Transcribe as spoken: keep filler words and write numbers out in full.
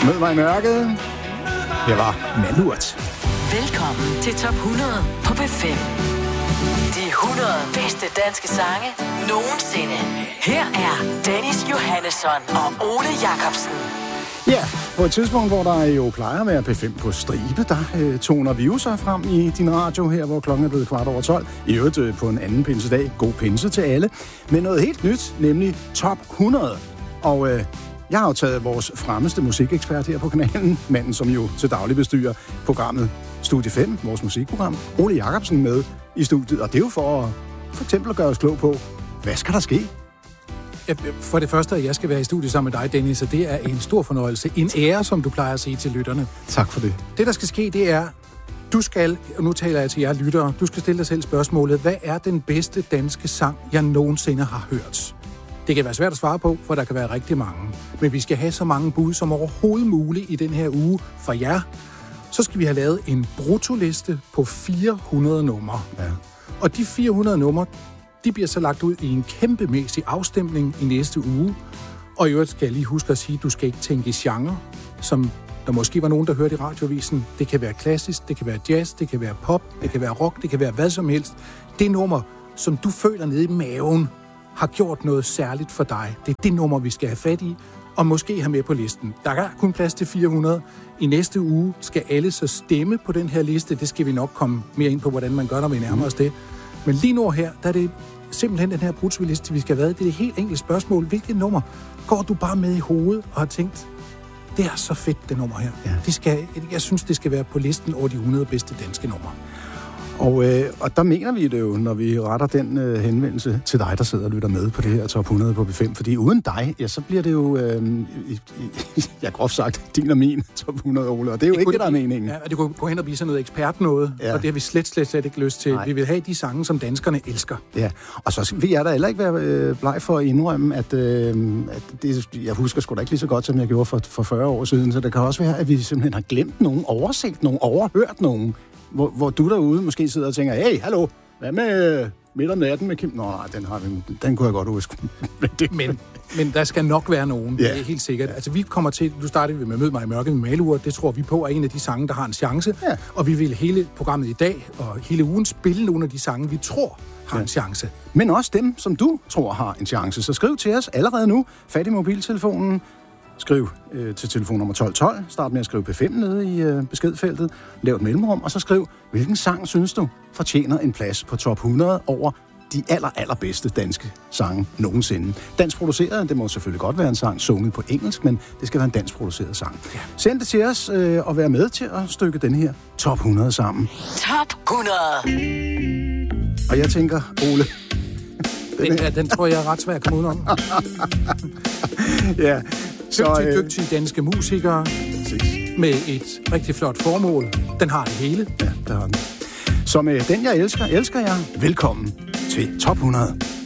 Mød mig i mørket. Det var Malurt. Velkommen til Top hundrede på B fem. De hundrede bedste danske sange nogensinde. Her er Dennis Johannesson og Ole Jacobsen. Ja, på et tidspunkt, hvor der jo plejer at være P fem på stribe, der øh, toner vi jo så frem i din radio her, hvor klokken er blevet kvart over tolv. I øvrigt øh, på en anden pinsedag. God pinse til alle. Men noget helt nyt, nemlig Top hundrede. Og øh, jeg har jo taget vores fremmeste musikekspert her på kanalen, manden som jo til daglig bestyrer programmet Studie fem, vores musikprogram, Ole Jacobsen, med i studiet. Og det er jo for, for eksempel at gøre os klog på, hvad skal der ske? For det første, at jeg skal være i studiet sammen med dig, Dennis, og det er en stor fornøjelse. En ære, som du plejer at sige til lytterne. Tak for det. Det, der skal ske, det er, du skal, og nu taler jeg til jer lyttere, du skal stille dig selv spørgsmålet, hvad er den bedste danske sang, jeg nogensinde har hørt? Det kan være svært at svare på, for der kan være rigtig mange. Men vi skal have så mange bud som overhovedet muligt i den her uge for jer. Så skal vi have lavet en bruttoliste på fire hundrede numre. Ja. Og de fire hundrede numre, de bliver så lagt ud i en kæmpemæssig afstemning i næste uge. Og i øvrigt skal jeg lige huske at sige, at du skal ikke tænke i genre, som der måske var nogen, der hørte i radiovisen. Det kan være klassisk, det kan være jazz, det kan være pop, det kan være rock, det kan være hvad som helst. Det nummer, som du føler nede i maven, har gjort noget særligt for dig. Det er det nummer, vi skal have fat i, og måske have med på listen. Der er kun plads til fire hundrede. I næste uge skal alle så stemme på den her liste. Det skal vi nok komme mere ind på, hvordan man gør, når vi nærmer os det. Men lige nu her, der er det simpelthen den her bruttoliste, vi skal have. Det er et helt enkelt spørgsmål. Hvilket nummer går du bare med i hovedet og har tænkt, det er så fedt, det nummer her. Ja. Det skal, jeg synes, det skal være på listen over de hundrede bedste danske numre. Og, øh, og der mener vi det jo, når vi retter den øh, henvendelse til dig, der sidder og lytter med på det her Top hundrede på B fem. Fordi uden dig, ja, så bliver det jo, øh, i, i, ja, groft sagt, din og min Top hundrede, Ole. Og det er jo det ikke det, der er meningen. Ja, og det kunne gå hen og blive sådan noget ekspert noget, ja. Og det har vi slet, slet, slet ikke lyst til. Nej. Vi vil have de sange, som danskerne elsker. Ja, og så vil jeg da heller ikke være øh, bleg for at indrømme, at, øh, at det, jeg husker sgu da ikke lige så godt, som jeg gjorde for, for fyrre år siden. Så det kan også være, at vi simpelthen har glemt nogen, overset nogen, overhørt nogen. Hvor, hvor du derude måske sidder og tænker, hey, hallo, hvad med midt om natten med Kim? Nå, nej, den, har vi, den kunne jeg godt huske. men, men der skal nok være nogen, ja. Det er helt sikkert. Altså, vi kommer til, du startede med Mød mig i mørket med Malurt, det tror vi på er en af de sange, der har en chance. Ja. Og vi vil hele programmet i dag og hele ugen spille nogle af de sange, vi tror har ja. en chance. Men også dem, som du tror har en chance. Så skriv til os allerede nu, fat i mobiltelefonen. Skriv øh, til telefonnummer tolv tolv. Start med at skrive P fem nede i øh, beskedfeltet. Lav et mellemrum, og så skriv, hvilken sang synes du fortjener en plads på top hundrede over de aller, allerbedste danske sange nogensinde. Dansk produceret, det må selvfølgelig godt være en sang sunget på engelsk, men det skal være en dansk produceret sang. Ja. Send det til os øh, og vær med til at stykke den her top hundrede sammen. Top hundrede. Og jeg tænker, Ole... den, ja, den tror jeg er ret svær at komme udenom. Ja. Så, dygtige, dygtige danske musikere med et rigtig flot formål. Den har det hele. Ja, det har den. Så med Den, jeg elsker, elsker jeg. Velkommen til Top hundrede.